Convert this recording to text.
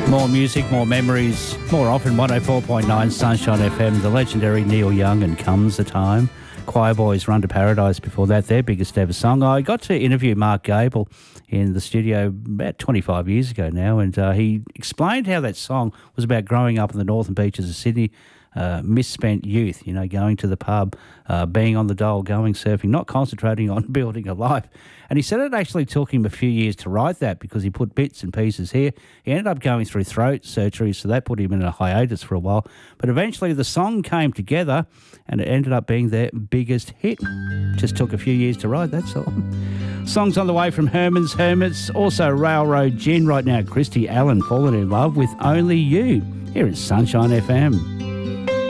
More music, more memories, more often 104.9 Sunshine FM, the legendary Neil Young and Comes the Time. Choir Boys, Run to Paradise before that, their biggest ever song. I got to interview Mark Gable in the studio about 25 years ago now, and he explained how that song was about growing up in the northern beaches of Sydney, misspent youth, you know, going to the pub, being on the dole, going surfing, not concentrating on building a life. And he said it actually took him a few years to write that because he put bits and pieces here. He ended up going through throat surgery, so that put him in a hiatus for a while. But eventually the song came together and it ended up being their biggest hit. Just took a few years to write, that's all. Songs on the way from Herman's Hermits, also Railroad Gin right now. Christy Allen falling in love with Only You. Here is Sunshine FM.